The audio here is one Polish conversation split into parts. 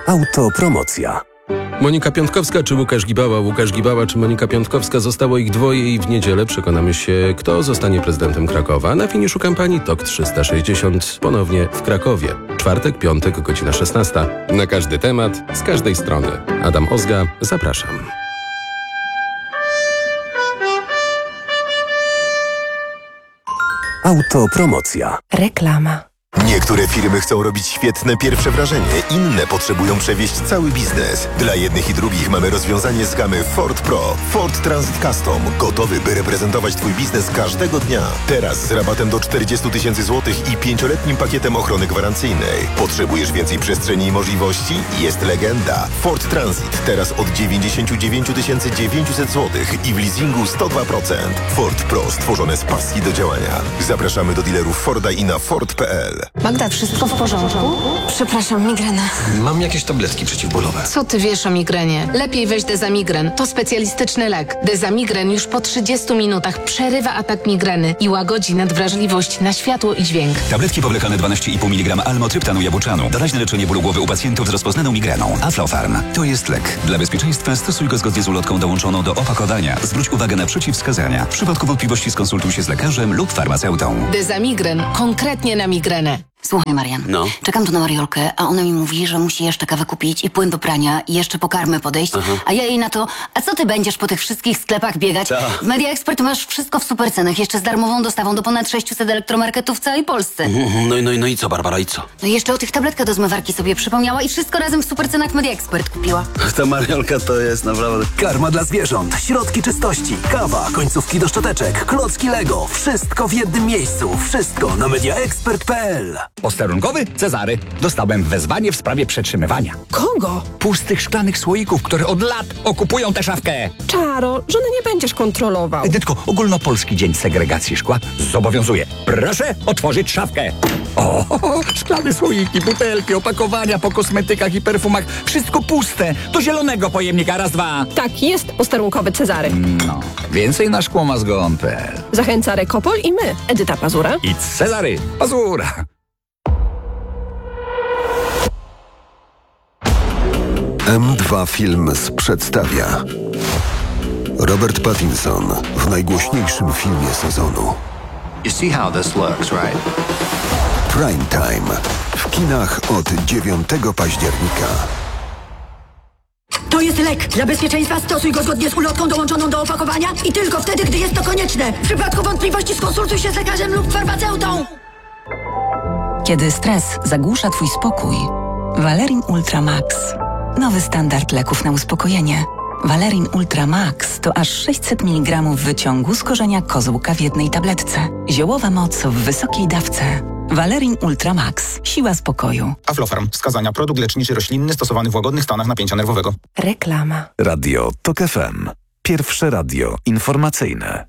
Autopromocja. Monika Piątkowska czy Łukasz Gibała? Łukasz Gibała czy Monika Piątkowska? Zostało ich dwoje i w niedzielę przekonamy się, kto zostanie prezydentem Krakowa. Na finiszu kampanii TOK 360 ponownie w Krakowie. Czwartek, piątek, godzina 16. Na każdy temat, z każdej strony. Adam Ozga, zapraszam. Autopromocja. Reklama. Niektóre firmy chcą robić świetne pierwsze wrażenie, inne potrzebują przewieźć cały biznes. Dla jednych i drugich mamy rozwiązanie z gamy Ford Pro. Ford Transit Custom. Gotowy, by reprezentować Twój biznes każdego dnia. Teraz z rabatem do 40 000 złotych i 5-letnim pakietem ochrony gwarancyjnej. Potrzebujesz więcej przestrzeni i możliwości? Jest legenda. Ford Transit. Teraz od 99 900 złotych i w leasingu 102%. Ford Pro. Stworzone z pasji do działania. Zapraszamy do dealerów Forda i na Ford.pl. Magda, wszystko w porządku? Przepraszam, migrena. Mam jakieś tabletki przeciwbólowe. Co ty wiesz o migrenie? Lepiej weź Dezamigren. To specjalistyczny lek. Dezamigren już po 30 minutach przerywa atak migreny i łagodzi nadwrażliwość na światło i dźwięk. Tabletki powlekane 12,5 mg almotryptanu jabłczanu. Doraźne leczenie bólu głowy u pacjentów z rozpoznaną migreną. Aflofarm. To jest lek. Dla bezpieczeństwa stosuj go zgodnie z ulotką dołączoną do opakowania. Zwróć uwagę na przeciwwskazania. W przypadku wątpliwości skonsultuj się z lekarzem lub farmaceutą. Dezamigren. Konkretnie na migrenę. Słuchaj, Marian. No. Czekam tu na Mariolkę, a ona mi mówi, że musi jeszcze kawę kupić i płyn do prania i jeszcze po karmę podejść. A ja jej na to, a co ty będziesz po tych wszystkich sklepach biegać? W Media Expert masz wszystko w supercenach, jeszcze z darmową dostawą do ponad 600 elektromarketów w całej Polsce. No i co, Barbara, i co? No i jeszcze o tych tabletkach do zmywarki sobie przypomniała i wszystko razem w supercenach Media Expert kupiła. Ta Mariolka to jest naprawdę... Karma dla zwierząt, środki czystości, kawa, końcówki do szczoteczek, klocki Lego. Wszystko w jednym miejscu. Wszystko na mediaexpert.pl. Posterunkowy Cezary. Dostałem wezwanie w sprawie przetrzymywania. Kogo? Pustych szklanych słoików, które od lat okupują tę szafkę. Czaro, żony nie będziesz kontrolował. Edytko, ogólnopolski dzień segregacji szkła zobowiązuje. Proszę otworzyć szafkę. O, szklane słoiki, butelki, opakowania po kosmetykach i perfumach. Wszystko puste. Do zielonego pojemnika. Raz, dwa. Tak, jest posterunkowy Cezary. No, więcej na szkłomazgon.pl. Zachęca Rekopol i my, Edyta Pazura i Cezary Pazura. M2 Films przedstawia Robert Pattinson w najgłośniejszym filmie sezonu. You see how this looks, right? Prime Time w kinach od 9 października. To jest lek. Dla bezpieczeństwa stosuj go zgodnie z ulotką dołączoną do opakowania i tylko wtedy, gdy jest to konieczne. W przypadku wątpliwości skonsultuj się z lekarzem lub farmaceutą. Kiedy stres zagłusza Twój spokój, Valerin Ultra Max. Nowy standard leków na uspokojenie. Valerin Ultra Max to aż 600 mg wyciągu z korzenia kozłka w jednej tabletce. Ziołowa moc w wysokiej dawce. Valerin Ultra Max. Siła spokoju. Aflofarm. Wskazania. Produkt leczniczy roślinny stosowany w łagodnych stanach napięcia nerwowego. Reklama. Radio TOK FM. Pierwsze radio informacyjne.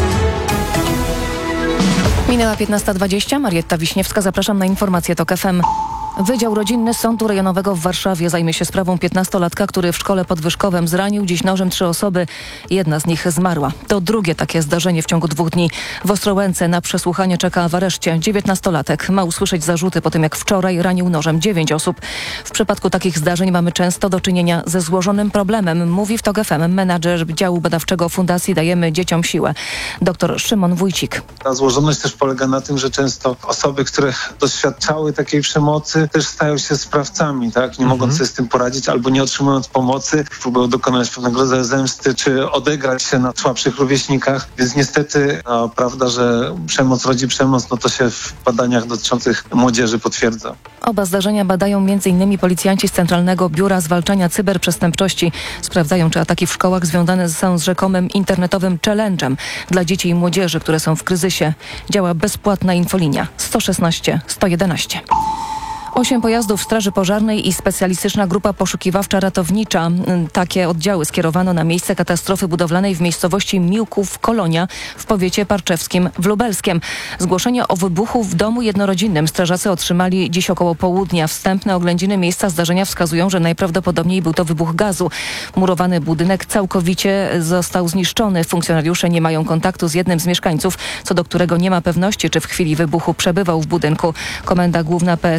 Minęła 15:20. Marietta Wiśniewska. Zapraszam na informację TOK FM. Wydział Rodzinny Sądu Rejonowego w Warszawie zajmie się sprawą 15-latka, który w szkole podwyżkowym zranił dziś nożem 3 osoby. Jedna z nich zmarła. To drugie takie zdarzenie w ciągu 2 dni. W Ostrołęce na przesłuchanie czeka w areszcie 19-latek. Ma usłyszeć zarzuty po tym, jak wczoraj ranił nożem 9 osób. W przypadku takich zdarzeń mamy często do czynienia ze złożonym problemem, mówi w TOK FM menadżer działu badawczego Fundacji Dajemy Dzieciom Siłę, dr Szymon Wójcik. Ta złożoność też polega na tym, że często osoby, które doświadczały takiej przemocy, też stają się sprawcami, tak? Nie mogąc sobie z tym poradzić albo nie otrzymując pomocy, próbują dokonać pewnego rodzaju zemsty, czy odegrać się na słabszych rówieśnikach. Więc niestety prawda, że przemoc rodzi przemoc, no to się w badaniach dotyczących młodzieży potwierdza. Oba zdarzenia badają m.in. policjanci z Centralnego Biura Zwalczania Cyberprzestępczości. Sprawdzają, czy ataki w szkołach związane są z rzekomym internetowym challenge'em dla dzieci i młodzieży, które są w kryzysie. Działa bezpłatna infolinia 116 111. 8 pojazdów Straży Pożarnej i specjalistyczna grupa poszukiwawcza ratownicza. Takie oddziały skierowano na miejsce katastrofy budowlanej w miejscowości Miłków-Kolonia w powiecie parczewskim w Lubelskiem. Zgłoszenie o wybuchu w domu jednorodzinnym strażacy otrzymali dziś około południa. Wstępne oględziny miejsca zdarzenia wskazują, że najprawdopodobniej był to wybuch gazu. Murowany budynek całkowicie został zniszczony. Funkcjonariusze nie mają kontaktu z jednym z mieszkańców, co do którego nie ma pewności, czy w chwili wybuchu przebywał w budynku. Komenda Główna PSP napisała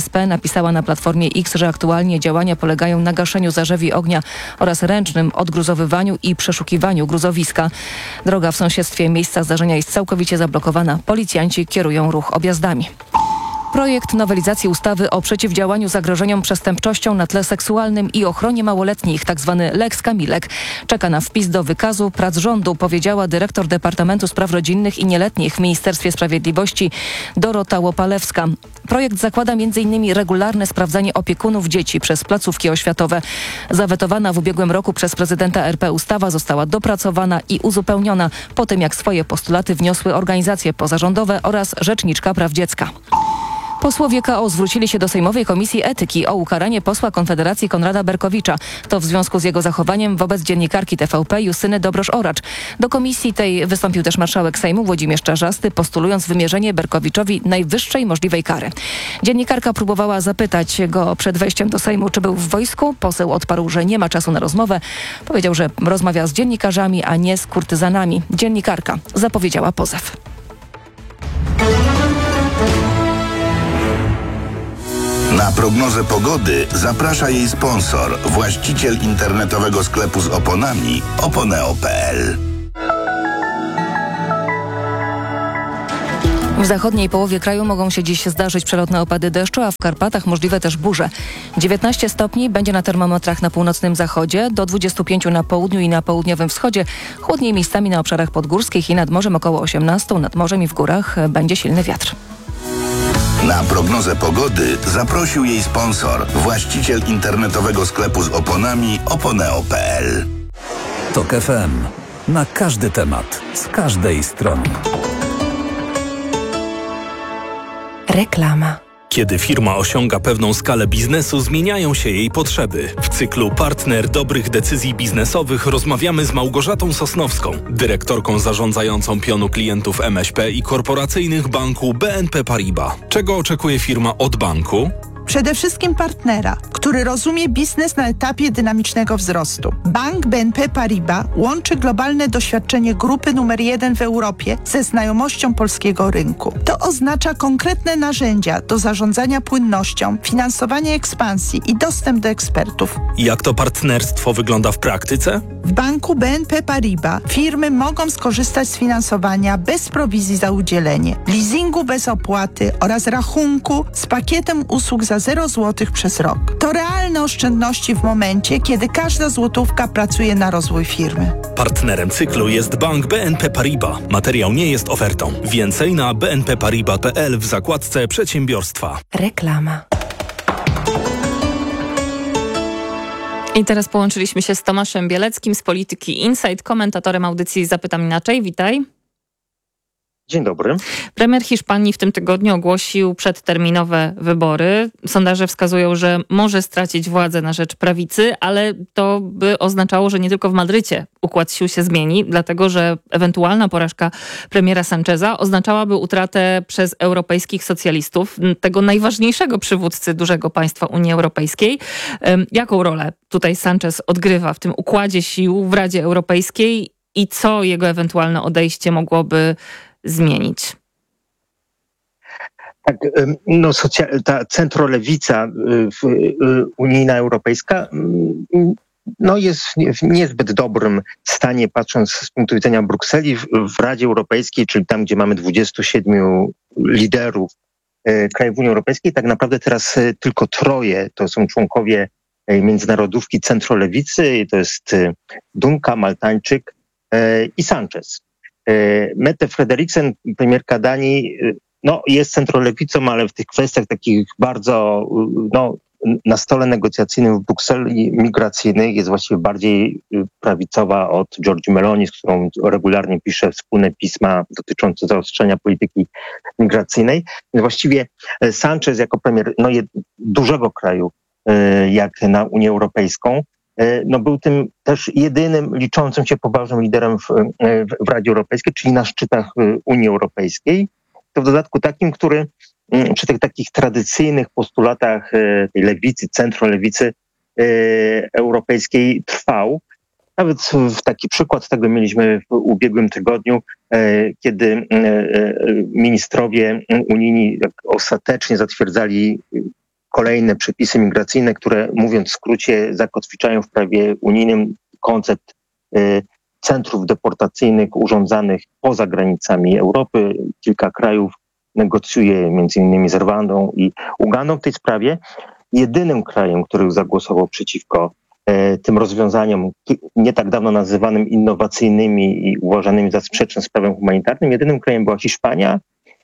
napisała na Platformie X, że aktualnie działania polegają na gaszeniu zarzewi ognia oraz ręcznym odgruzowywaniu i przeszukiwaniu gruzowiska. Droga w sąsiedztwie miejsca zdarzenia jest całkowicie zablokowana. Policjanci kierują ruch objazdami. Projekt nowelizacji ustawy o przeciwdziałaniu zagrożeniom przestępczością na tle seksualnym i ochronie małoletnich, tzw. Lex Kamilek, czeka na wpis do wykazu prac rządu, powiedziała dyrektor Departamentu Spraw Rodzinnych i Nieletnich w Ministerstwie Sprawiedliwości Dorota Łopalewska. Projekt zakłada m.in. regularne sprawdzanie opiekunów dzieci przez placówki oświatowe. Zawetowana w ubiegłym roku przez prezydenta RP ustawa została dopracowana i uzupełniona po tym, jak swoje postulaty wniosły organizacje pozarządowe oraz Rzeczniczka Praw Dziecka. Posłowie KO zwrócili się do Sejmowej Komisji Etyki o ukaranie posła Konfederacji Konrada Berkowicza. To w związku z jego zachowaniem wobec dziennikarki TVP Justyny Dobrosz-Oracz. Do komisji tej wystąpił też marszałek Sejmu Włodzimierz Czarzasty, postulując wymierzenie Berkowiczowi najwyższej możliwej kary. Dziennikarka próbowała zapytać go przed wejściem do Sejmu, czy był w wojsku. Poseł odparł, że nie ma czasu na rozmowę. Powiedział, że rozmawia z dziennikarzami, a nie z kurtyzanami. Dziennikarka zapowiedziała pozew. Na prognozę pogody zaprasza jej sponsor, właściciel internetowego sklepu z oponami oponeo.pl. W zachodniej połowie kraju mogą się dziś zdarzyć przelotne opady deszczu, a w Karpatach możliwe też burze. 19 stopni będzie na termometrach na północnym zachodzie, do 25 na południu i na południowym wschodzie. Chłodniej miejscami na obszarach podgórskich i nad morzem około 18, nad morzem i w górach będzie silny wiatr. Na prognozę pogody zaprosił jej sponsor, właściciel internetowego sklepu z oponami oponeo.pl. TOK FM. Na każdy temat, z każdej strony. Reklama. Kiedy firma osiąga pewną skalę biznesu, zmieniają się jej potrzeby. W cyklu Partner dobrych decyzji biznesowych rozmawiamy z Małgorzatą Sosnowską, dyrektorką zarządzającą pionu klientów MŚP i korporacyjnych banku BNP Paribas. Czego oczekuje firma od banku? Przede wszystkim partnera, który rozumie biznes na etapie dynamicznego wzrostu. Bank BNP Paribas łączy globalne doświadczenie grupy numer 1 w Europie ze znajomością polskiego rynku. To oznacza konkretne narzędzia do zarządzania płynnością, finansowania ekspansji i dostęp do ekspertów. Jak to partnerstwo wygląda w praktyce? W banku BNP Paribas firmy mogą skorzystać z finansowania bez prowizji za udzielenie, leasingu bez opłaty oraz rachunku z pakietem usług za 0 zł przez rok. To realne oszczędności w momencie, kiedy każda złotówka pracuje na rozwój firmy. Partnerem cyklu jest bank BNP Paribas. Materiał nie jest ofertą. Więcej na bnpparibas.pl w zakładce przedsiębiorstwa. Reklama. I teraz połączyliśmy się z Tomaszem Bieleckim z Polityki Insight, komentatorem audycji Zapytam Inaczej. Witaj. Dzień dobry. Premier Hiszpanii w tym tygodniu ogłosił przedterminowe wybory. Sondaże wskazują, że może stracić władzę na rzecz prawicy, ale to by oznaczało, że nie tylko w Madrycie układ sił się zmieni, dlatego że ewentualna porażka premiera Sancheza oznaczałaby utratę przez europejskich socjalistów, tego najważniejszego przywódcy dużego państwa Unii Europejskiej. Jaką rolę tutaj Sanchez odgrywa w tym układzie sił w Radzie Europejskiej i co jego ewentualne odejście mogłoby zmienić? Tak, no ta centrolewica unijna, europejska no jest w niezbyt dobrym stanie, patrząc z punktu widzenia Brukseli. W Radzie Europejskiej, czyli tam, gdzie mamy 27 liderów krajów Unii Europejskiej, tak naprawdę teraz tylko 3 to są członkowie międzynarodówki centrolewicy. To jest Dunka, Maltańczyk i Sanchez. Mette Frederiksen, premierka Danii, no jest centrolewicą, ale w tych kwestiach takich bardzo na stole negocjacyjnym w Brukseli migracyjnych jest właściwie bardziej prawicowa od Giorgi Meloni, z którą regularnie pisze wspólne pisma dotyczące zaostrzenia polityki migracyjnej. Właściwie Sanchez jako premier dużego kraju jak na Unię Europejską, był tym też jedynym liczącym się poważnym liderem w Radzie Europejskiej, czyli na szczytach Unii Europejskiej. To w dodatku takim, który przy tych takich tradycyjnych postulatach tej lewicy, centrolewicy europejskiej trwał. Nawet taki przykład tego mieliśmy w ubiegłym tygodniu, kiedy ministrowie unijni ostatecznie zatwierdzali kolejne przepisy migracyjne, które, mówiąc w skrócie, zakotwiczają w prawie unijnym koncept centrów deportacyjnych urządzanych poza granicami Europy. Kilka krajów negocjuje między innymi z Rwandą i Ugandą w tej sprawie. Jedynym krajem, który zagłosował przeciwko tym rozwiązaniom, nie tak dawno nazywanym innowacyjnymi i uważanymi za sprzeczne z prawem humanitarnym, jedynym krajem była Hiszpania.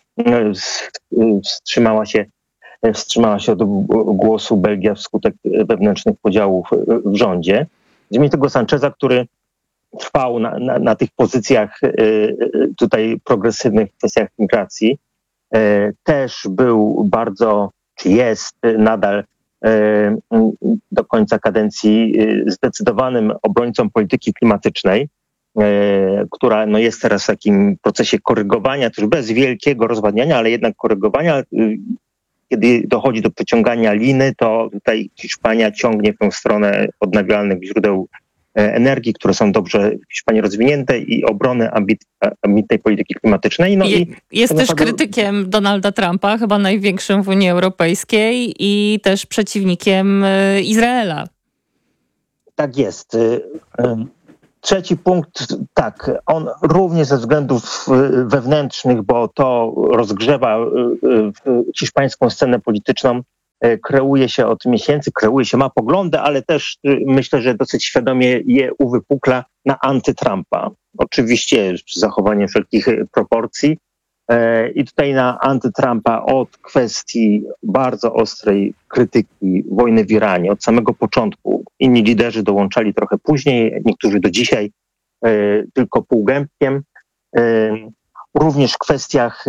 Wstrzymała się od głosu Belgia wskutek wewnętrznych podziałów w rządzie. Zamiast tego Sancheza, który trwał na tych pozycjach tutaj progresywnych w kwestiach migracji, też był bardzo, czy jest nadal do końca kadencji zdecydowanym obrońcą polityki klimatycznej, która jest teraz w takim procesie korygowania, też bez wielkiego rozwadniania, ale jednak korygowania. Kiedy dochodzi do pociągania liny, to tutaj Hiszpania ciągnie w tę stronę odnawialnych źródeł energii, które są dobrze w Hiszpanii rozwinięte i obrony ambitnej polityki klimatycznej. Jest też krytykiem Donalda Trumpa, chyba największym w Unii Europejskiej i też przeciwnikiem Izraela. Tak jest. Trzeci punkt, tak, on również ze względów wewnętrznych, bo to rozgrzewa hiszpańską scenę polityczną, kreuje się od miesięcy, ma poglądy, ale też myślę, że dosyć świadomie je uwypukla na anty-Trumpa. Oczywiście z zachowaniem wszelkich proporcji. I tutaj na anty-Trumpa od kwestii bardzo ostrej krytyki wojny w Iranie od samego początku. Inni liderzy dołączali trochę później, niektórzy do dzisiaj tylko półgębkiem. Również w kwestiach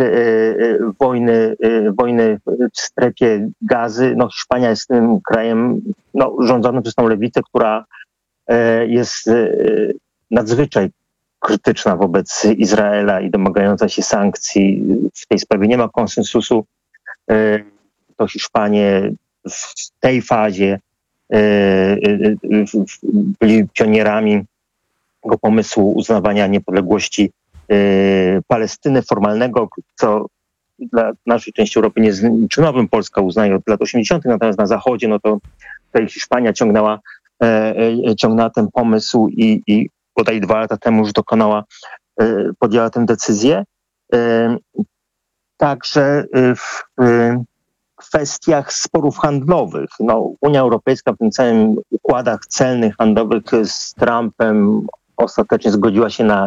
wojny w strefie Gazy. Hiszpania jest tym krajem rządzonym przez tą lewicę, która jest nadzwyczaj krytyczna wobec Izraela i domagająca się sankcji. W tej sprawie nie ma konsensusu. To Hiszpanie w tej fazie byli pionierami tego pomysłu uznawania niepodległości Palestyny formalnego, co dla naszej części Europy nie jest niczym nowym. Polska uznaje od lat 80., natomiast na Zachodzie to tutaj Hiszpania ciągnęła ten pomysł i bodaj 2 lata temu już podjęła tę decyzję. Także w kwestiach sporów handlowych. Unia Europejska w tym całym układach celnych, handlowych z Trumpem ostatecznie zgodziła się na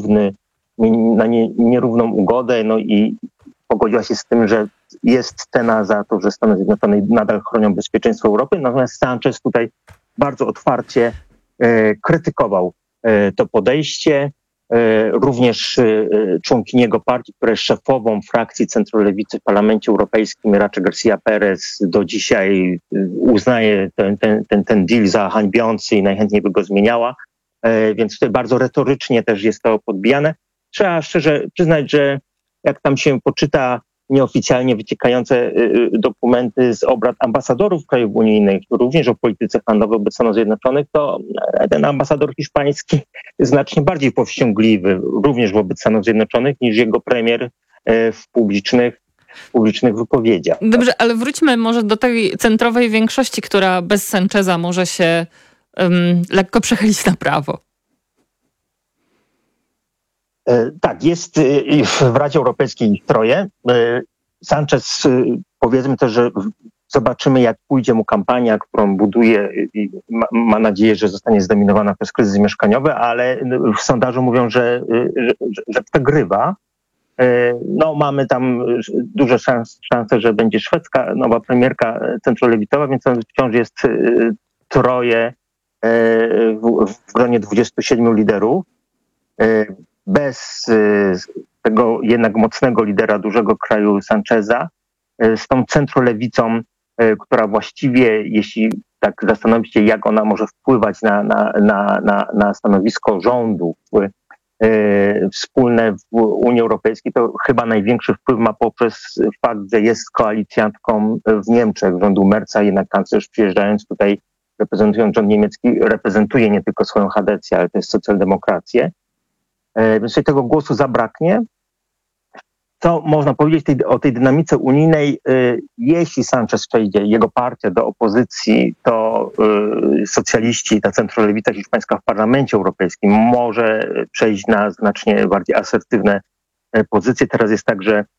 nierówną ugodę i pogodziła się z tym, że jest cena za to, że Stany Zjednoczone nadal chronią bezpieczeństwo Europy. Natomiast Sanchez tutaj bardzo otwarcie krytykował to podejście. Również członkini jego partii, która jest szefową frakcji centrolewicy w Parlamencie Europejskim, Irache García Pérez, do dzisiaj uznaje ten deal za hańbiący i najchętniej by go zmieniała. Więc tutaj bardzo retorycznie też jest to podbijane. Trzeba szczerze przyznać, że jak tam się poczyta nieoficjalnie wyciekające dokumenty z obrad ambasadorów krajów unijnych, również o polityce handlowej wobec Stanów Zjednoczonych, to ten ambasador hiszpański jest znacznie bardziej powściągliwy również wobec Stanów Zjednoczonych niż jego premier w publicznych wypowiedziach. Dobrze, ale wróćmy może do tej centrowej większości, która bez Sancheza może się lekko przechylić na prawo. Tak, jest w Radzie Europejskiej troje. Sanchez, powiedzmy też, że zobaczymy, jak pójdzie mu kampania, którą buduje i ma nadzieję, że zostanie zdominowana przez kryzys mieszkaniowy, ale w sondażu mówią, że przegrywa. Mamy tam duże szanse, że będzie szwedzka nowa premierka centrolewicowa, więc tam wciąż jest troje w gronie 27 liderów. Bez tego jednak mocnego lidera dużego kraju Sancheza, z tą centrolewicą, która właściwie, jeśli tak zastanowić się, jak ona może wpływać na stanowisko rządu wspólne w Unii Europejskiej, to chyba największy wpływ ma poprzez fakt, że jest koalicjantką w Niemczech rządu Merza, jednak kanclerz przyjeżdżając tutaj, reprezentując rząd niemiecki, reprezentuje nie tylko swoją Chadecję, ale też socjaldemokrację. Więc tego głosu zabraknie. Co można powiedzieć o tej dynamice unijnej? Jeśli Sanchez przejdzie, jego partia do opozycji, to socjaliści, ta centrolewica hiszpańska w Parlamencie Europejskim może przejść na znacznie bardziej asertywne pozycje. Teraz jest tak, że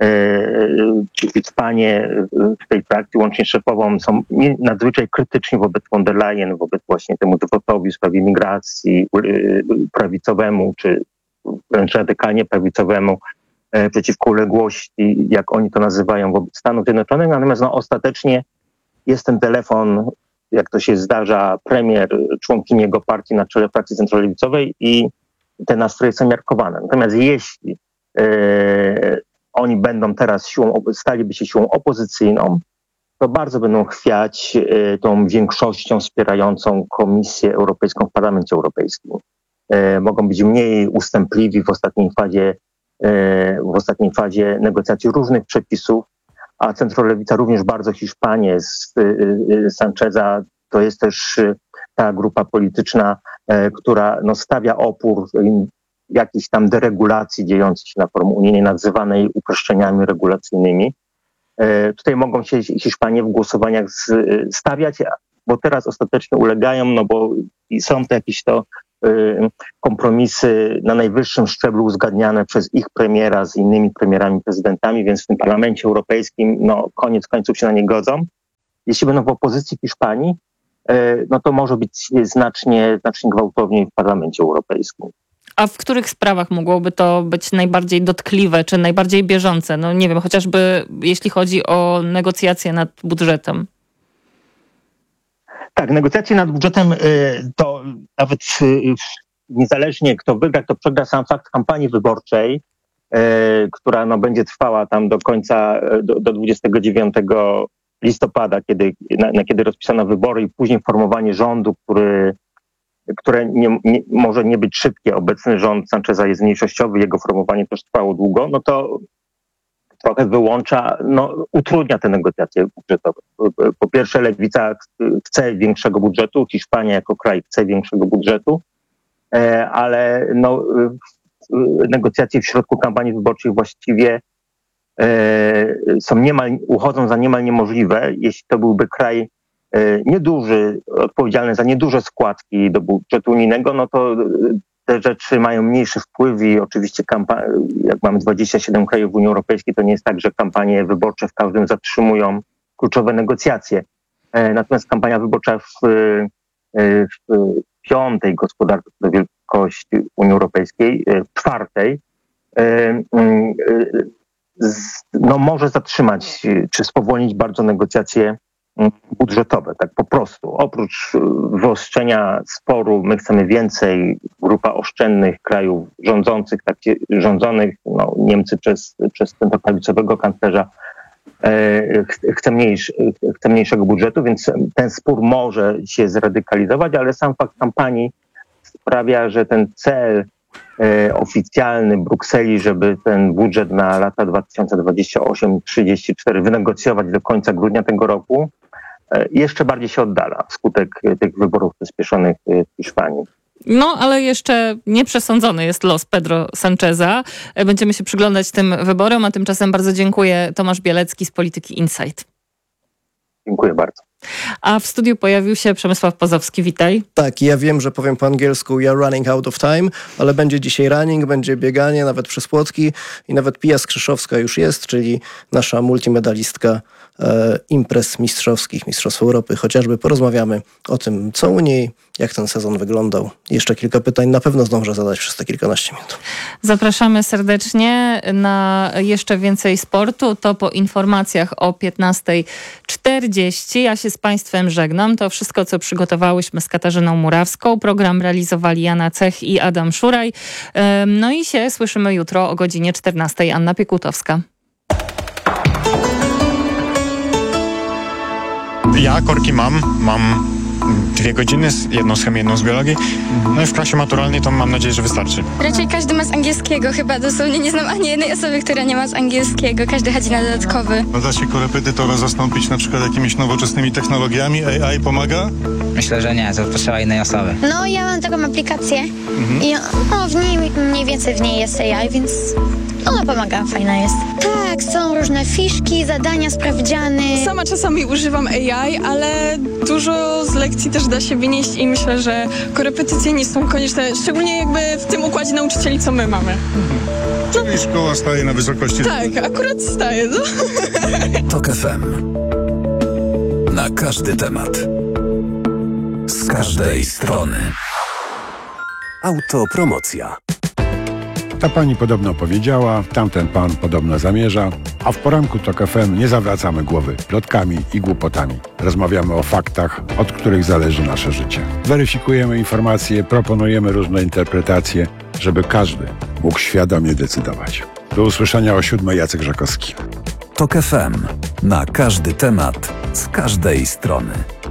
panie w tej frakcji, łącznie z szefową, są nadzwyczaj krytyczni wobec von der Leyen, wobec właśnie temu zwrotowi w sprawie migracji prawicowemu, czy wręcz radykalnie prawicowemu, przeciwko uległości, jak oni to nazywają, wobec Stanów Zjednoczonych. Natomiast ostatecznie jest ten telefon, jak to się zdarza, premier, członkini jego partii na czele frakcji centrolewicowej i te nastroje są miarkowane. Natomiast jeśli oni będą teraz staliby się siłą opozycyjną, to bardzo będą chwiać tą większością wspierającą Komisję Europejską w Parlamencie Europejskim. Mogą być mniej ustępliwi w ostatniej fazie negocjacji różnych przepisów, a centrolewica również bardzo Hiszpanię z Sancheza. To jest też ta grupa polityczna, która stawia opór jakiejś tam deregulacji dziejącej się na forum unijnej, nazywanej uproszczeniami regulacyjnymi. Tutaj mogą się Hiszpanie w głosowaniach stawiać, bo teraz ostatecznie ulegają, bo są to jakieś kompromisy na najwyższym szczeblu uzgadniane przez ich premiera z innymi premierami, prezydentami, więc w tym Parlamencie Europejskim koniec końców się na nie godzą. Jeśli będą w opozycji Hiszpanii, to może być znacznie gwałtowniej w Parlamencie Europejskim. A w których sprawach mogłoby to być najbardziej dotkliwe, czy najbardziej bieżące? Nie wiem, chociażby jeśli chodzi o negocjacje nad budżetem. Tak, negocjacje nad budżetem to nawet niezależnie kto wygra, kto przegra, sam fakt kampanii wyborczej, która będzie trwała tam do końca, do 29 listopada, kiedy rozpisano wybory i później formowanie rządu, które może nie być szybkie. Obecny rząd Sancheza jest mniejszościowy, jego formowanie też trwało długo, to trochę utrudnia te negocjacje budżetowe. Po pierwsze, lewica chce większego budżetu, Hiszpania jako kraj chce większego budżetu, ale negocjacje w środku kampanii wyborczej właściwie uchodzą za niemal niemożliwe. Jeśli to byłby kraj nieduży, odpowiedzialny za nieduże składki do budżetu unijnego, to te rzeczy mają mniejszy wpływ i oczywiście jak mamy 27 krajów w Unii Europejskiej, to nie jest tak, że kampanie wyborcze w każdym zatrzymują kluczowe negocjacje. Natomiast kampania wyborcza w piątej gospodarce do wielkości Unii Europejskiej, w czwartej, może zatrzymać czy spowolnić bardzo negocjacje budżetowe, tak po prostu. Oprócz wyostrzenia sporu, my chcemy więcej, grupa oszczędnych krajów rządzonych, Niemcy przez centroprawicowego kanclerza chce mniejszego budżetu, więc ten spór może się zradykalizować, ale sam fakt kampanii sprawia, że ten cel oficjalny Brukseli, żeby ten budżet na lata 2028-2034 wynegocjować do końca grudnia tego roku, jeszcze bardziej się oddala wskutek tych wyborów przyspieszonych w Hiszpanii. Ale jeszcze nie przesądzony jest los Pedro Sancheza. Będziemy się przyglądać tym wyborom, a tymczasem bardzo dziękuję. Tomasz Bielecki z Polityki Insight. Dziękuję bardzo. A w studiu pojawił się Przemysław Pozowski. Witaj. Tak, ja wiem, że powiem po angielsku "we are running out of time", ale będzie dzisiaj running, będzie bieganie, nawet przez płotki i nawet Pia Skrzyszowska już jest, czyli nasza multimedalistka imprez mistrzowskich, Mistrzostw Europy. Chociażby porozmawiamy o tym, co u niej, jak ten sezon wyglądał. Jeszcze kilka pytań na pewno zdążę zadać przez te kilkanaście minut. Zapraszamy serdecznie na jeszcze więcej sportu. To po informacjach o 15:40. Ja się z Państwem żegnam. To wszystko, co przygotowałyśmy z Katarzyną Murawską. Program realizowali Jana Cech i Adam Szuraj. I się słyszymy jutro o godzinie 14:00. Anna Piekutowska. Ja korki mam 2 godziny, jedną z chemii, jedną z biologii. I w klasie maturalnej to mam nadzieję, że wystarczy. Raczej każdy ma z angielskiego, chyba dosłownie nie znam ani jednej osoby, która nie ma z angielskiego. Każdy chodzi na dodatkowy. Da się korepetytora zastąpić na przykład jakimiś nowoczesnymi technologiami? AI pomaga? Myślę, że nie, to potrzeba innej osoby. Ja mam taką aplikację i w niej mniej więcej jest AI, więc Ona pomaga, fajna jest. Tak, są różne fiszki, zadania, sprawdziany. Sama czasami używam AI, ale dużo z lekcji też da się wynieść i myślę, że korepetycje nie są konieczne, szczególnie jakby w tym układzie nauczycieli, co my mamy. Czyli szkoła staje na wysokości. Tak, akurat staje. No. TOK FM. Na każdy temat. Z każdej strony. Autopromocja. Ta pani podobno powiedziała, tamten pan podobno zamierza, a w poranku TOK FM nie zawracamy głowy plotkami i głupotami. Rozmawiamy o faktach, od których zależy nasze życie. Weryfikujemy informacje, proponujemy różne interpretacje, żeby każdy mógł świadomie decydować. Do usłyszenia o 7:00. Jacek Żakowski. TOK FM. Na każdy temat. Z każdej strony.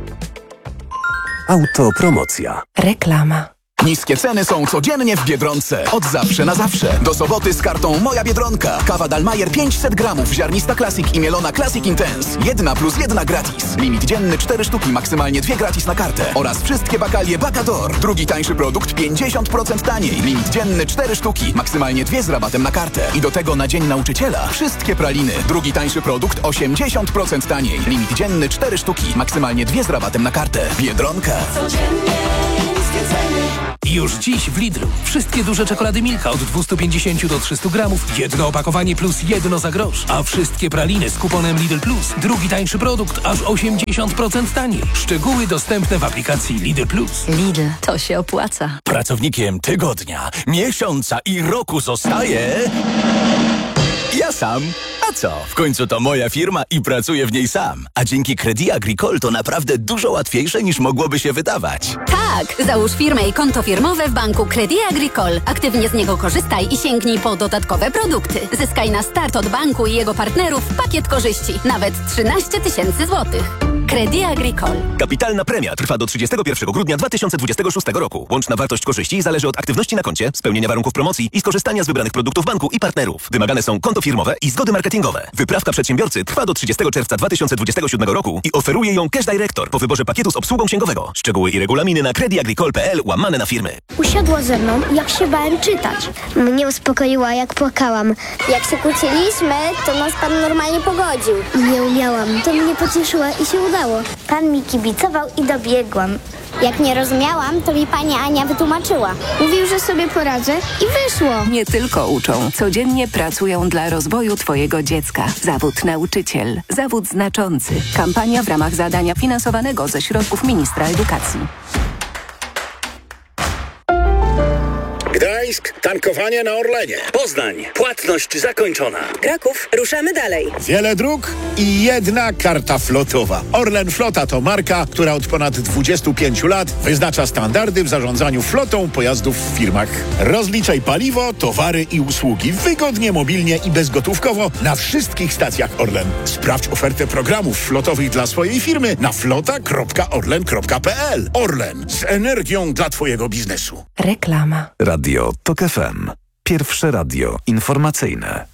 Autopromocja. Reklama. Niskie ceny są codziennie w Biedronce. Od zawsze na zawsze. Do soboty z kartą Moja Biedronka. Kawa Dalmajer 500 gramów, ziarnista Classic i mielona Classic Intense. 1+1 gratis. Limit dzienny 4 sztuki, maksymalnie 2 gratis na kartę. Oraz wszystkie bakalie Bacador. Drugi tańszy produkt 50% taniej. Limit dzienny 4 sztuki, maksymalnie 2 z rabatem na kartę. I do tego na Dzień Nauczyciela wszystkie praliny. Drugi tańszy produkt 80% taniej. Limit dzienny 4 sztuki, maksymalnie 2 z rabatem na kartę. Biedronka. Już dziś w Lidlu. Wszystkie duże czekolady Milka od 250 do 300 gramów. Jedno opakowanie plus jedno za grosz. A wszystkie praliny z kuponem Lidl Plus. Drugi tańszy produkt aż 80% taniej. Szczegóły dostępne w aplikacji Lidl Plus. Lidl, to się opłaca. Pracownikiem tygodnia, miesiąca i roku zostaje... ja sam. A co? W końcu to moja firma i pracuję w niej sam. A dzięki Crédit Agricole to naprawdę dużo łatwiejsze niż mogłoby się wydawać. Tak! Załóż firmę i konto firmowe w banku Crédit Agricole. Aktywnie z niego korzystaj i sięgnij po dodatkowe produkty. Zyskaj na start od banku i jego partnerów pakiet korzyści. Nawet 13 000 złotych. Crédit Agricole. Kapitalna premia trwa do 31 grudnia 2026 roku. Łączna wartość korzyści zależy od aktywności na koncie, spełnienia warunków promocji i skorzystania z wybranych produktów banku i partnerów. Wymagane są konto firmowe i zgody marketingowe. Wyprawka przedsiębiorcy trwa do 30 czerwca 2027 roku i oferuje ją Cash Director po wyborze pakietu z obsługą księgowego. Szczegóły i regulaminy na crediagricole.pl/firmy. Usiadła ze mną, jak się bałem czytać. Mnie uspokoiła, jak płakałam. Jak się kłóciliśmy, to nas pan normalnie pogodził. Nie umiałam. To mnie pocieszyła i się udało. Pan mi kibicował i dobiegłam. Jak nie rozumiałam, to mi pani Ania wytłumaczyła. Mówił, że sobie poradzę i wyszło. Nie tylko uczą, codziennie pracują dla rozwoju twojego dziecka. Zawód nauczyciel. Zawód znaczący. Kampania w ramach zadania finansowanego ze środków ministra edukacji. Gdańsk, tankowanie na Orlenie. Poznań, płatność zakończona. Kraków, ruszamy dalej. Wiele dróg i jedna karta flotowa. Orlen Flota to marka, która od ponad 25 lat wyznacza standardy w zarządzaniu flotą pojazdów w firmach. Rozliczaj paliwo, towary i usługi wygodnie, mobilnie i bezgotówkowo na wszystkich stacjach Orlen. Sprawdź ofertę programów flotowych dla swojej firmy na flota.orlen.pl. Orlen, z energią dla twojego biznesu. Reklama. Radio TOK FM. Pierwsze radio informacyjne.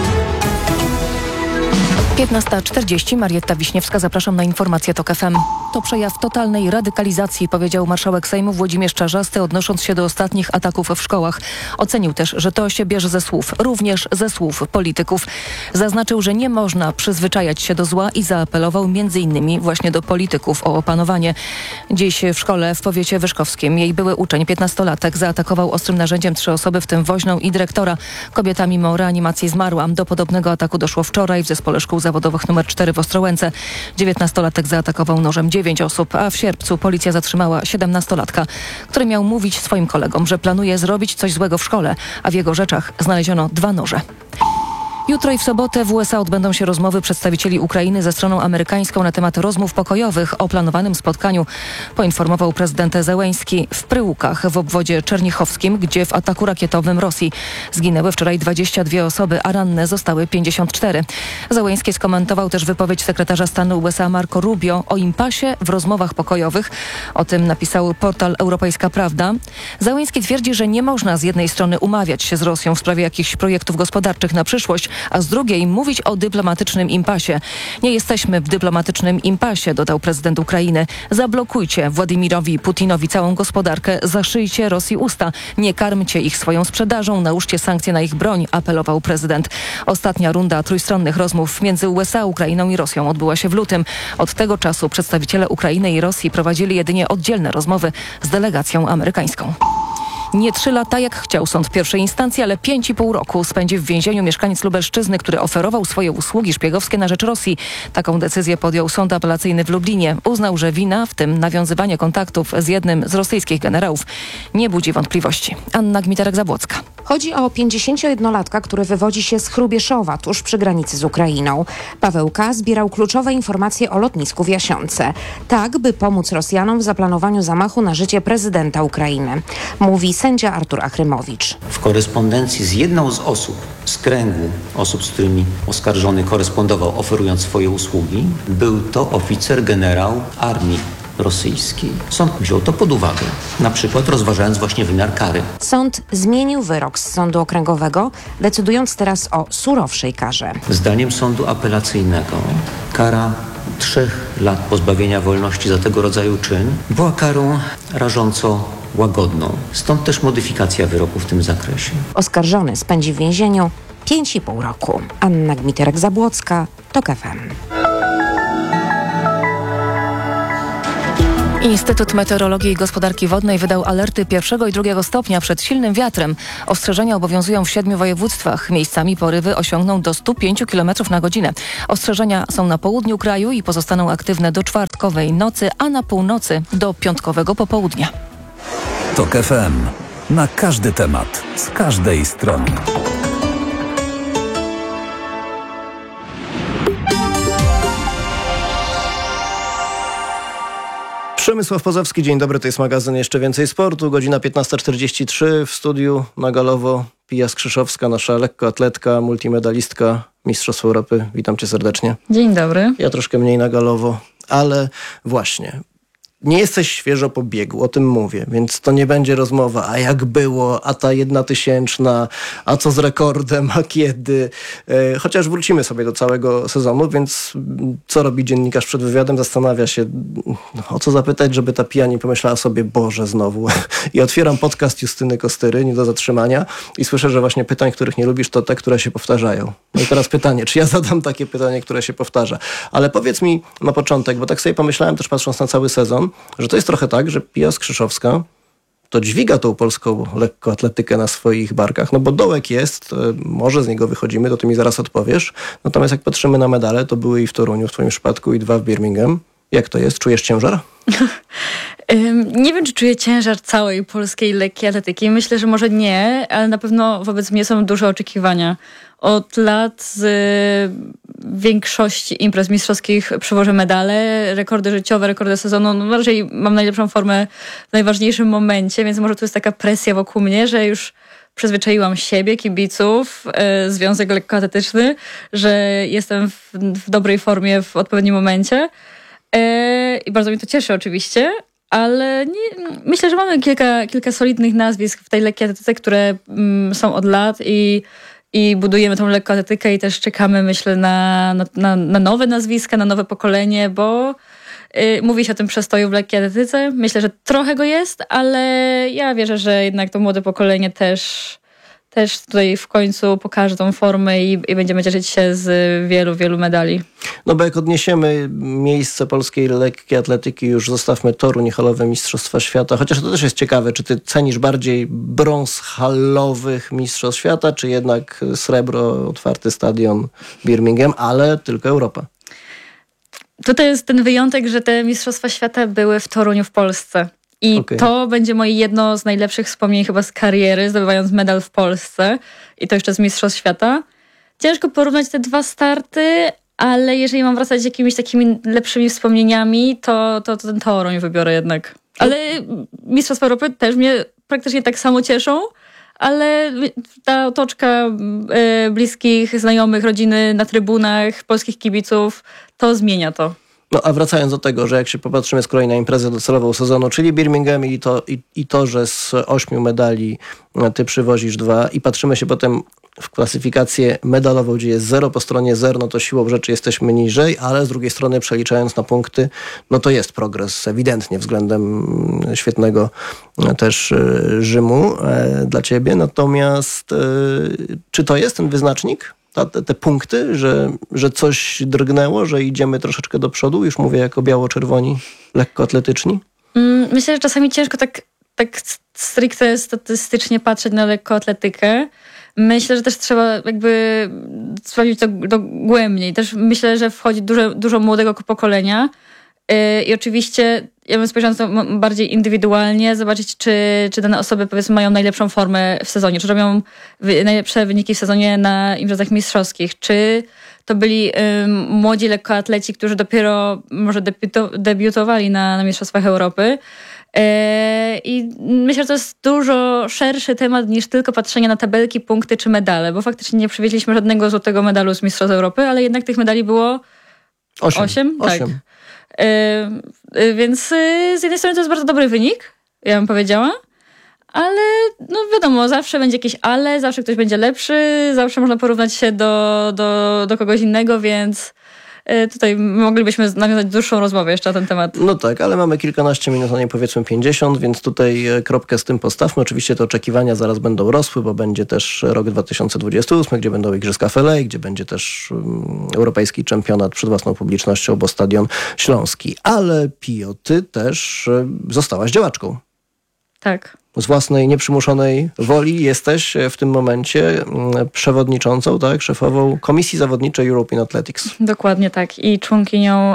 15:40. Marietta Wiśniewska, zapraszam na informację TOK FM. To przejaw totalnej radykalizacji, powiedział marszałek Sejmu Włodzimierz Czarzasty, odnosząc się do ostatnich ataków w szkołach. Ocenił też, że to się bierze ze słów, również ze słów polityków. Zaznaczył, że nie można przyzwyczajać się do zła i zaapelował m.in. właśnie do polityków o opanowanie. Dziś w szkole w powiecie wyszkowskim jej były uczeń, 15-latek, zaatakował ostrym narzędziem 3 osoby, w tym woźną i dyrektora. Kobieta mimo reanimacji zmarła. Do podobnego ataku doszło wczoraj w zespole szkół zawodowych nr 4 w Ostrołęce. 19-latek zaatakował nożem 9 osób, a w sierpcu policja zatrzymała 17-latka, który miał mówić swoim kolegom, że planuje zrobić coś złego w szkole, a w jego rzeczach znaleziono 2 noże. Jutro i w sobotę w USA odbędą się rozmowy przedstawicieli Ukrainy ze stroną amerykańską na temat rozmów pokojowych. O planowanym spotkaniu poinformował prezydent Zełenski w Pryłkach w obwodzie czernichowskim, gdzie w ataku rakietowym Rosji zginęły wczoraj 22 osoby, a ranne zostały 54. Zełenski skomentował też wypowiedź sekretarza stanu USA Marco Rubio o impasie w rozmowach pokojowych. O tym napisał portal Europejska Prawda. Zełenski twierdzi, że nie można z jednej strony umawiać się z Rosją w sprawie jakichś projektów gospodarczych na przyszłość, a z drugiej mówić o dyplomatycznym impasie. Nie jesteśmy w dyplomatycznym impasie, dodał prezydent Ukrainy. Zablokujcie Władimirowi Putinowi całą gospodarkę, zaszyjcie Rosji usta, nie karmcie ich swoją sprzedażą, nałóżcie sankcje na ich broń, apelował prezydent. Ostatnia runda trójstronnych rozmów między USA, Ukrainą i Rosją odbyła się w lutym. Od tego czasu przedstawiciele Ukrainy i Rosji prowadzili jedynie oddzielne rozmowy z delegacją amerykańską. Nie 3 lata, jak chciał sąd pierwszej instancji, ale 5,5 roku spędzi w więzieniu mieszkaniec Lubelszczyzny, który oferował swoje usługi szpiegowskie na rzecz Rosji. Taką decyzję podjął sąd apelacyjny w Lublinie. Uznał, że wina, w tym nawiązywanie kontaktów z jednym z rosyjskich generałów, nie budzi wątpliwości. Anna Gmiterek-Zabłocka. Chodzi o 51-latka, który wywodzi się z Chrubieszowa, tuż przy granicy z Ukrainą. Paweł K. zbierał kluczowe informacje o lotnisku w Jasionce. Tak, by pomóc Rosjanom w zaplanowaniu zamachu na życie prezydenta Ukrainy. Mówi sędzia Artur Achrymowicz. W korespondencji z jedną z osób z kręgu osób, z którymi oskarżony korespondował, oferując swoje usługi, był to oficer generał armii rosyjskiej. Sąd wziął to pod uwagę, na przykład rozważając właśnie wymiar kary. Sąd zmienił wyrok z sądu okręgowego, decydując teraz o surowszej karze. Zdaniem sądu apelacyjnego kara 3 lat pozbawienia wolności za tego rodzaju czyn była karą rażąco łagodną. Stąd też modyfikacja wyroku w tym zakresie. Oskarżony spędzi w więzieniu 5,5 roku. Anna Gmiterek-Zabłocka, TOK FM. Instytut Meteorologii i Gospodarki Wodnej wydał alerty 1. i 2. stopnia przed silnym wiatrem. Ostrzeżenia obowiązują w 7 województwach. Miejscami porywy osiągną do 105 km na godzinę. Ostrzeżenia są na południu kraju i pozostaną aktywne do czwartkowej nocy, a na północy do piątkowego popołudnia. TOK FM. Na każdy temat, z każdej strony. Przemysław Pozowski, dzień dobry, to jest magazyn Jeszcze Więcej Sportu, godzina 15:43, w studiu na Galowo Pia Skrzyszowska, nasza lekkoatletka, multimedalistka Mistrzostw Europy. Witam cię serdecznie. Dzień dobry. Ja troszkę mniej na Galowo, ale właśnie... Nie jesteś świeżo po biegu, o tym mówię, więc to nie będzie rozmowa, a jak było, a ta 1/1000, a co z rekordem, a kiedy. Chociaż wrócimy sobie do całego sezonu, więc co robi dziennikarz przed wywiadem? Zastanawia się, o co zapytać, żeby ta Pia nie pomyślała sobie, Boże, znowu. I otwieram podcast Justyny Kostyry, Nie do zatrzymania, i słyszę, że właśnie pytań, których nie lubisz, to te, które się powtarzają. No i teraz pytanie, czy ja zadam takie pytanie, które się powtarza? Ale powiedz mi na początek, bo tak sobie pomyślałem też patrząc na cały sezon, że to jest trochę tak, że Pia Skrzyszowska to dźwiga tą polską lekkoatletykę na swoich barkach, no bo dołek jest, może z niego wychodzimy, to ty mi zaraz odpowiesz. Natomiast jak patrzymy na medale, to były i w Toruniu w twoim przypadku i 2 w Birmingham. Jak to jest? Czujesz ciężar? Nie wiem, czy czuję ciężar całej polskiej lekkiej atletyki. Myślę, że może nie, ale na pewno wobec mnie są duże oczekiwania. Od lat z większości imprez mistrzowskich przywożę medale, rekordy życiowe, rekordy sezonu. No raczej mam najlepszą formę w najważniejszym momencie, więc może tu jest taka presja wokół mnie, że już przyzwyczaiłam siebie, kibiców, Związek Lekkoatletyczny, że jestem w dobrej formie w odpowiednim momencie. I bardzo mnie to cieszy oczywiście, ale myślę, że mamy kilka solidnych nazwisk w tej lekkiej atletyce, które są od lat i budujemy tą lekkoatletykę i też czekamy, myślę, na nowe nazwiska, na nowe pokolenie, bo mówi się o tym przestoju w lekkiej atletyce. Myślę, że trochę go jest, ale ja wierzę, że jednak to młode pokolenie też tutaj w końcu pokaże tą formę i będziemy cieszyć się z wielu medali. No bo jak odniesiemy miejsce polskiej lekkiej atletyki, już zostawmy Toruń, halowe Mistrzostwa Świata, chociaż to też jest ciekawe, czy ty cenisz bardziej brąz halowych Mistrzostw Świata, czy jednak srebro, otwarty stadion Birmingham, ale tylko Europa? Tutaj jest ten wyjątek, że te Mistrzostwa Świata były w Toruniu w Polsce. I to będzie moje jedno z najlepszych wspomnień chyba z kariery, zdobywając medal w Polsce. I to jeszcze z Mistrzostw Świata. Ciężko porównać te 2 starty, ale jeżeli mam wracać z jakimiś takimi lepszymi wspomnieniami, to ten Toruń wybiorę jednak. Ale Mistrzostwa Europy też mnie praktycznie tak samo cieszą, ale ta otoczka bliskich, znajomych, rodziny na trybunach, polskich kibiców, to zmienia to. No a wracając do tego, że jak się popatrzymy z kolei na imprezę docelową sezonu, czyli Birmingham i to, że z 8 medali ty przywozisz 2 i patrzymy się potem w klasyfikację medalową, gdzie jest 0 po stronie 0, no to siłą rzeczy jesteśmy niżej, ale z drugiej strony przeliczając na punkty, no to jest progres ewidentnie względem świetnego też Rzymu dla ciebie. Natomiast czy to jest ten wyznacznik? Te punkty, że coś drgnęło, że idziemy troszeczkę do przodu? Już mówię jako biało-czerwoni lekkoatletyczni. Myślę, że czasami ciężko tak stricte statystycznie patrzeć na lekkoatletykę. Myślę, że też trzeba jakby sprawdzić to dogłębniej. Też myślę, że wchodzi dużo młodego pokolenia i oczywiście ja bym spojrzała na to bardziej indywidualnie, zobaczyć, czy dane osoby powiedzmy mają najlepszą formę w sezonie, czy robią najlepsze wyniki w sezonie na imprezach mistrzowskich, czy to byli młodzi lekkoatleci, którzy dopiero może debiutowali na Mistrzostwach Europy. I myślę, że to jest dużo szerszy temat niż tylko patrzenie na tabelki, punkty czy medale, bo faktycznie nie przywieźliśmy żadnego złotego medalu z Mistrzostw Europy, ale jednak tych medali było 8? Tak. Więc z jednej strony to jest bardzo dobry wynik, ja bym powiedziała, ale no wiadomo, zawsze będzie jakieś ale, zawsze ktoś będzie lepszy, zawsze można porównać się do kogoś innego, więc tutaj moglibyśmy nawiązać dłuższą rozmowę jeszcze na ten temat. No tak, ale mamy kilkanaście minut, a nie powiedzmy 50, więc tutaj kropkę z tym postawmy. Oczywiście te oczekiwania zaraz będą rosły, bo będzie też rok 2028, gdzie będą Igrzyska w LA, gdzie będzie też europejski czempionat przed własną publicznością, bo Stadion Śląski. Ale Pio, ty też zostałaś działaczką. Tak. Z własnej nieprzymuszonej woli jesteś w tym momencie przewodniczącą, tak, szefową Komisji Zawodniczej European Athletics. Dokładnie tak. I członkinią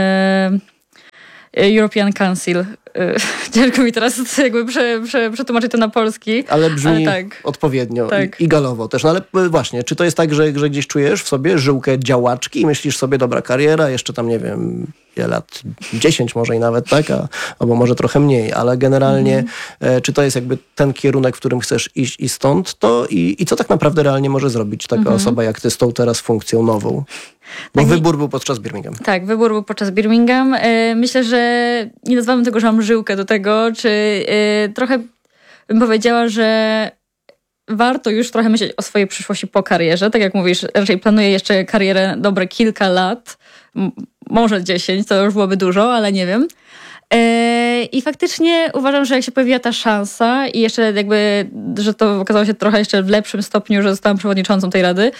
European Council. Ciężko mi teraz jakby przetłumaczyć to na polski. Ale brzmi tak. odpowiednio tak. I galowo też. No ale właśnie, czy to jest tak, że gdzieś czujesz w sobie żyłkę działaczki i myślisz sobie, dobra kariera, jeszcze tam nie wiem, ile lat, 10 może i nawet, tak? Albo może trochę mniej, ale generalnie czy to jest jakby ten kierunek, w którym chcesz iść i stąd to i co tak naprawdę realnie może zrobić taka osoba jak ty z tą teraz funkcją nową? Bo wybór był podczas Birmingham. Tak, wybór był podczas Birmingham. Myślę, że nie nazwałabym tego, że mam żyłkę do tego, czy trochę bym powiedziała, że warto już trochę myśleć o swojej przyszłości po karierze. Tak jak mówisz, raczej planuję jeszcze karierę dobre kilka lat, może 10, to już byłoby dużo, ale nie wiem. I faktycznie uważam, że jak się pojawiła ta szansa i jeszcze jakby, że to okazało się trochę jeszcze w lepszym stopniu, że zostałam przewodniczącą tej rady,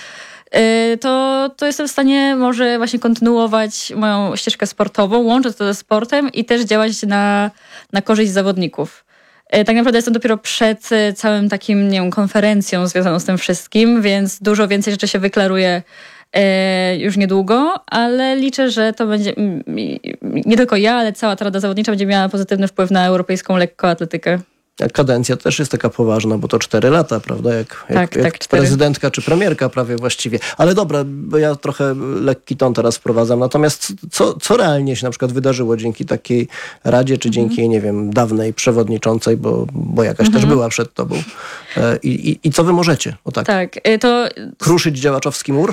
to jestem w stanie może właśnie kontynuować moją ścieżkę sportową, łączyć to ze sportem i też działać na korzyść zawodników. Tak naprawdę jestem dopiero przed całym takim, nie wiem, konferencją związaną z tym wszystkim, więc dużo więcej rzeczy się wyklaruje już niedługo, ale liczę, że to będzie nie tylko ja, ale cała ta Rada Zawodnicza będzie miała pozytywny wpływ na europejską lekkoatletykę. Kadencja też jest taka poważna, bo to 4 lata, prawda? Jak prezydentka czy premierka prawie właściwie. Ale dobra, bo ja trochę lekki ton teraz wprowadzam. Natomiast co realnie się na przykład wydarzyło dzięki takiej radzie, czy dzięki, nie wiem, dawnej przewodniczącej, bo jakaś też była przed tobą. I co wy możecie? O tak. Tak, to... Kruszyć działaczowski mur?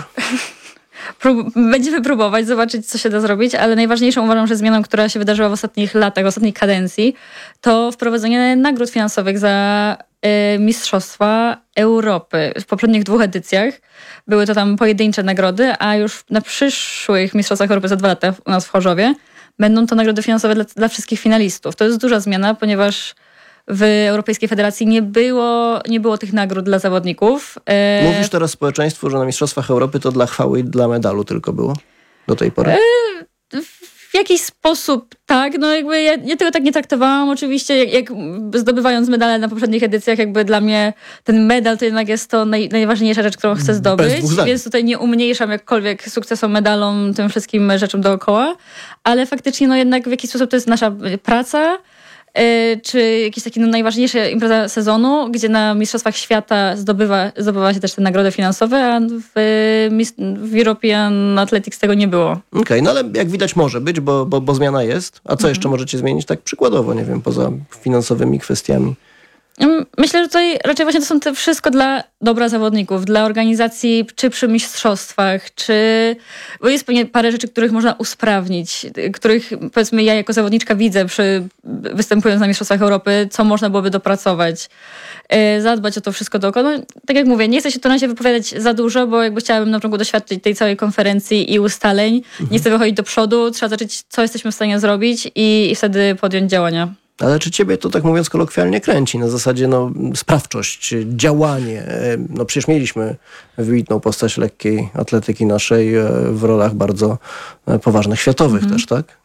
Będziemy próbować, zobaczyć, co się da zrobić, ale najważniejszą uważam, że zmianą, która się wydarzyła w ostatnich latach, w ostatniej kadencji, to wprowadzenie nagród finansowych za Mistrzostwa Europy. W poprzednich 2 edycjach były to tam pojedyncze nagrody, a już na przyszłych Mistrzostwach Europy za 2 lata u nas w Chorzowie będą to nagrody finansowe dla wszystkich finalistów. To jest duża zmiana, ponieważ w Europejskiej Federacji nie było tych nagród dla zawodników. Mówisz teraz społeczeństwu, że na Mistrzostwach Europy to dla chwały i dla medalu tylko było do tej pory? W jakiś sposób tak, no jakby ja tego tak nie traktowałam. Oczywiście jak zdobywając medale na poprzednich edycjach, jakby dla mnie ten medal to jednak jest to najważniejsza rzecz, którą chcę zdobyć, więc tutaj nie umniejszam jakkolwiek sukcesom, medalom, tym wszystkim rzeczom dookoła, ale faktycznie no jednak w jakiś sposób to jest nasza praca, czy jakieś takie najważniejsze impreza sezonu, gdzie na Mistrzostwach Świata zdobywa się też te nagrody finansowe, a w European Athletics tego nie było. Okej, no ale jak widać może być, bo zmiana jest. A co jeszcze możecie zmienić tak przykładowo, nie wiem, poza finansowymi kwestiami? Myślę, że tutaj raczej właśnie to są te wszystko dla dobra zawodników, dla organizacji, czy przy mistrzostwach, bo jest pewnie parę rzeczy, których można usprawnić, których powiedzmy ja jako zawodniczka widzę występując na Mistrzostwach Europy, co można byłoby dopracować, zadbać o to wszystko dookoła. No, tak jak mówię, nie chcę się tu na razie wypowiadać za dużo, bo jakby chciałabym na początku doświadczyć tej całej konferencji i ustaleń. Nie chcę wychodzić do przodu, trzeba zobaczyć, co jesteśmy w stanie zrobić i wtedy podjąć działania. Ale czy ciebie to, tak mówiąc kolokwialnie, kręci? Na zasadzie sprawczość, działanie. No przecież mieliśmy wybitną postać lekkiej atletyki naszej w rolach bardzo poważnych, światowych też, tak?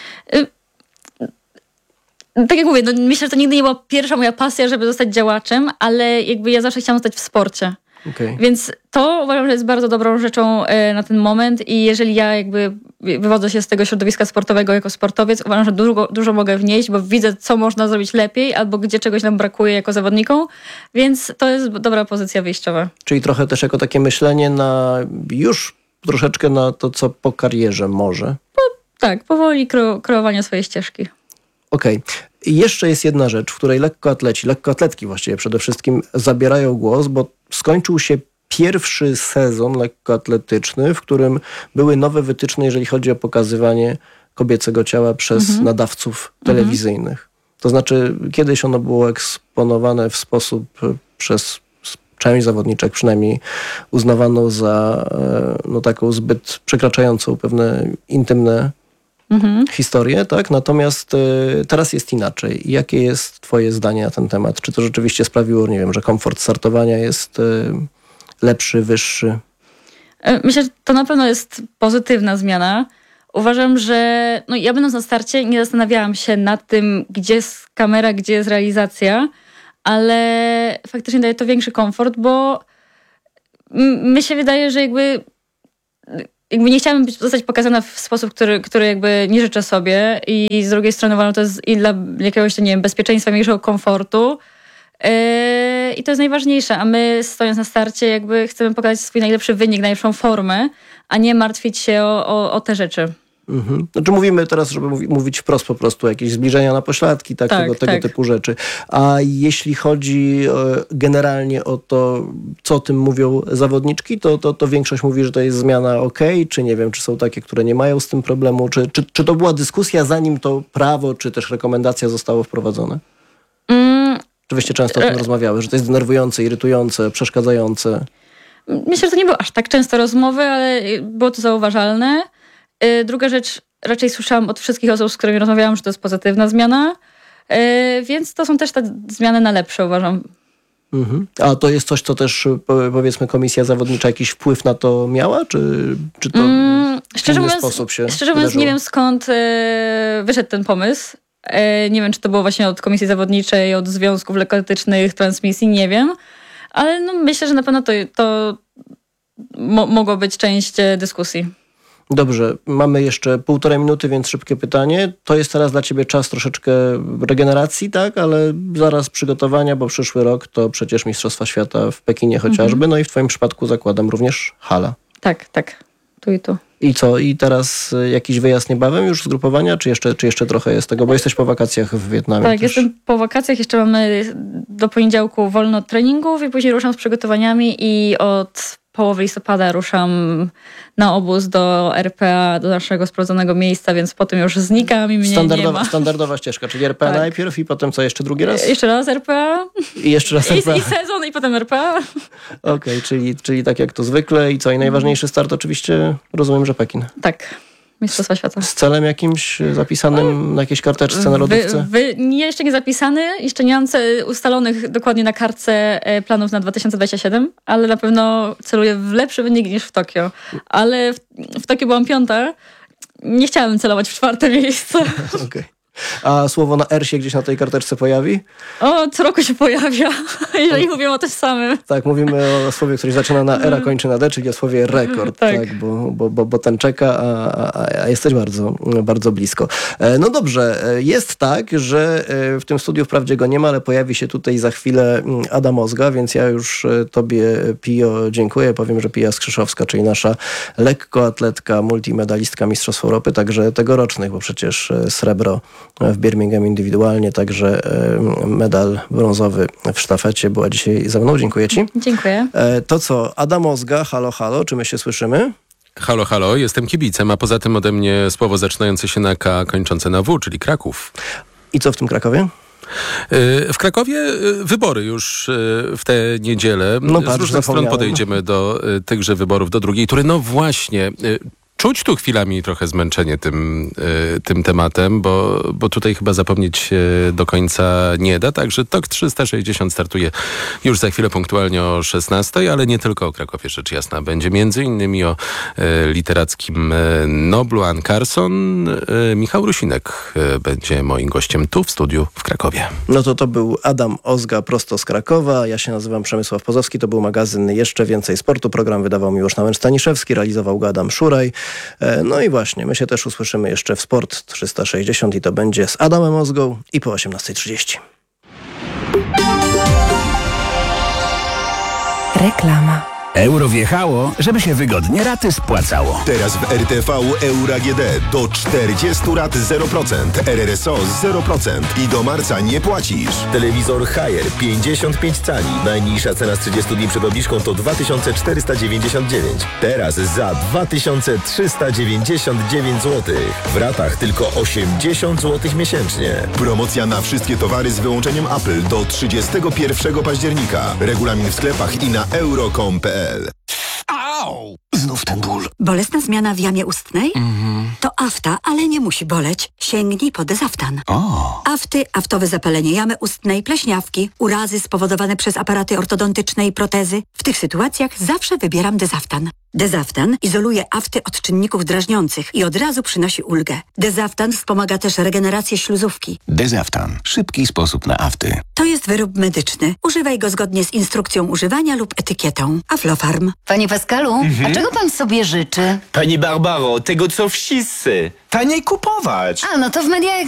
Tak jak mówię, myślę, że to nigdy nie była pierwsza moja pasja, żeby zostać działaczem, ale jakby ja zawsze chciałam zostać w sporcie. Okay. Więc to uważam, że jest bardzo dobrą rzeczą na ten moment i jeżeli ja jakby wywodzę się z tego środowiska sportowego jako sportowiec, uważam, że dużo mogę wnieść, bo widzę, co można zrobić lepiej albo gdzie czegoś nam brakuje jako zawodnikom, więc to jest dobra pozycja wyjściowa. Czyli trochę też jako takie myślenie już troszeczkę na to, co po karierze może. Tak, powoli kreowania swojej ścieżki. Okej. I jeszcze jest jedna rzecz, w której lekkoatletki właściwie przede wszystkim zabierają głos, bo skończył się pierwszy sezon lekkoatletyczny, w którym były nowe wytyczne, jeżeli chodzi o pokazywanie kobiecego ciała przez nadawców telewizyjnych. To znaczy, kiedyś ono było eksponowane w sposób przez część zawodniczek przynajmniej uznawano za taką zbyt przekraczającą pewne intymne historię, tak? Natomiast teraz jest inaczej. Jakie jest twoje zdanie na ten temat? Czy to rzeczywiście sprawiło, nie wiem, że komfort startowania jest lepszy, wyższy? Myślę, że to na pewno jest pozytywna zmiana. Uważam, że ja będąc na starcie nie zastanawiałam się nad tym, gdzie jest kamera, gdzie jest realizacja, ale faktycznie daje to większy komfort, bo mi się wydaje, że jakby nie chciałabym zostać pokazana w sposób, który jakby nie życzę sobie i z drugiej strony uważam, to jest i dla jakiegoś, nie wiem, bezpieczeństwa, większego komfortu i to jest najważniejsze, a my stojąc na starcie jakby chcemy pokazać swój najlepszy wynik, najlepszą formę, a nie martwić się o te rzeczy. Znaczy mówimy teraz, żeby mówić wprost po prostu, jakieś zbliżenia na pośladki, tego typu rzeczy. A jeśli chodzi generalnie o to, co o tym mówią zawodniczki, to większość mówi, że to jest zmiana okej, czy nie wiem, czy są takie, które nie mają z tym problemu, czy to była dyskusja, zanim to prawo, czy też rekomendacja zostało wprowadzone? Czy wyście często o tym rozmawiały, że to jest denerwujące, irytujące, przeszkadzające? Myślę, że to nie było aż tak często rozmowy, ale było to zauważalne. Druga rzecz, raczej słyszałam od wszystkich osób, z którymi rozmawiałam, że to jest pozytywna zmiana, więc to są też te zmiany na lepsze, uważam. A to jest coś, co też powiedzmy komisja zawodnicza jakiś wpływ na to miała? Czy to w inny sposób się Szczerze mówiąc, nie wiem skąd wyszedł ten pomysł. Nie wiem, czy to było właśnie od komisji zawodniczej, od związków lekkoatletycznych, transmisji, nie wiem. Ale myślę, że na pewno to mogło być część dyskusji. Dobrze, mamy jeszcze 1,5 minuty, więc szybkie pytanie. To jest teraz dla ciebie czas troszeczkę regeneracji, tak? Ale zaraz przygotowania, bo przyszły rok to przecież Mistrzostwa Świata w Pekinie chociażby. No i w twoim przypadku zakładam również hala. Tak. Tu i tu. I co? I teraz jakiś wyjazd niebawem już z grupowania? Czy jeszcze trochę jest tego? Bo jesteś po wakacjach w Wietnamie. Tak, jestem po wakacjach. Jeszcze mamy do poniedziałku wolno od treningów i później ruszam z przygotowaniami i od połowy listopada ruszam na obóz do RPA, do naszego sprawdzonego miejsca, więc potem już znikam i mnie nie ma. Standardowa ścieżka, czyli RPA najpierw i potem co, jeszcze drugi raz? Jeszcze raz RPA. I jeszcze raz RPA. I sezon i potem RPA. Okej, czyli tak jak to zwykle i co? I najważniejszy start oczywiście, rozumiem, że Pekin. Tak. Mistrzostwa Świata. Z celem jakimś zapisanym na jakiejś karteczce, na lodówce? Jeszcze nie zapisany, jeszcze nie mam ustalonych dokładnie na kartce planów na 2027, ale na pewno celuję w lepszy wynik niż w Tokio. Ale w Tokio byłam 5. Nie chciałabym celować w 4. miejsce. Okej. A słowo na R się gdzieś na tej karteczce pojawi? Co roku się pojawia, jeżeli mówimy o tym samym. Tak, mówimy o słowie, które zaczyna na R, a kończy na D, czyli o słowie rekord. Tak, bo ten czeka, a jesteś bardzo, bardzo blisko. No dobrze, jest tak, że w tym studiu wprawdzie go nie ma, ale pojawi się tutaj za chwilę Ada Mozga, więc ja już tobie, Pio, dziękuję. Powiem, że Pia Skrzyszowska, czyli nasza lekkoatletka, multimedalistka Mistrzostw Europy, także tegorocznych, bo przecież srebro w Birmingham indywidualnie, także medal brązowy w sztafecie była dzisiaj ze mną. Dziękuję Ci. Dziękuję. To co, Adam Ozga, halo, halo, czy my się słyszymy? Halo, halo, jestem kibicem, a poza tym ode mnie słowo zaczynające się na K, kończące na W, czyli Kraków. I co w tym Krakowie? W Krakowie wybory już w tę niedzielę. Z różnych stron podejdziemy do tychże wyborów, do drugiej tury. No właśnie, czuć tu chwilami trochę zmęczenie tym tematem, bo tutaj chyba zapomnieć się do końca nie da. Także TOK 360 startuje już za chwilę punktualnie o 16, ale nie tylko o Krakowie, rzecz jasna. Będzie między innymi o literackim Noblu Ann Carson. Michał Rusinek będzie moim gościem tu w studiu w Krakowie. No to był Adam Ozga prosto z Krakowa. Ja się nazywam Przemysław Pozowski. To był magazyn Jeszcze Więcej Sportu. Program wydawał Miłosz Nałęcz-Staniszewski, realizował go Adam Szuraj. No i właśnie, my się też usłyszymy jeszcze w Sport 360 i to będzie z Adamem Ozgą i po 18:30. Reklama. Euro wjechało, żeby się wygodnie raty spłacało. Teraz w RTV Euro AGD do 40 rat 0%, RRSO 0% i do marca nie płacisz. Telewizor Haier 55 cali. Najniższa cena z 30 dni przed obniżką to 2499. Teraz za 2399 zł. W ratach tylko 80 zł miesięcznie. Promocja na wszystkie towary z wyłączeniem Apple do 31 października. Regulamin w sklepach i na euro.com.pl. Au! Znów ten ból. Bolesna zmiana w jamie ustnej? To afta, ale nie musi boleć. Sięgnij po Dezaftan. Afty, aftowe zapalenie jamy ustnej, pleśniawki, urazy spowodowane przez aparaty ortodontyczne i protezy. W tych sytuacjach zawsze wybieram Dezaftan. Dezaftan izoluje afty od czynników drażniących i od razu przynosi ulgę. Dezaftan wspomaga też regenerację śluzówki. Dezaftan. Szybki sposób na afty. To jest wyrób medyczny. Używaj go zgodnie z instrukcją używania lub etykietą. Aflofarm. Panie Pascalu, a czego pan sobie życzy? Pani Barbaro, tego co wszyscy. Taniej kupować. A, no to w Media